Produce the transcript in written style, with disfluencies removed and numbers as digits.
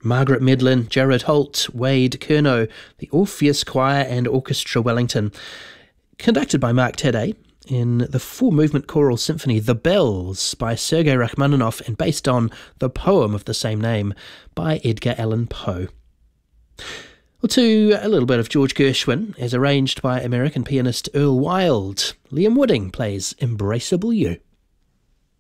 Margaret Medlin, Jared Holt, Wade Curnow, the Orpheus Choir and Orchestra Wellington, conducted by Mark Tadday, in the four-movement choral symphony The Bells by Sergei Rachmaninoff and based on the poem of the same name by Edgar Allan Poe. Well, to a little bit of George Gershwin, as arranged by American pianist Earl Wild, Liam Wooding plays Embraceable You.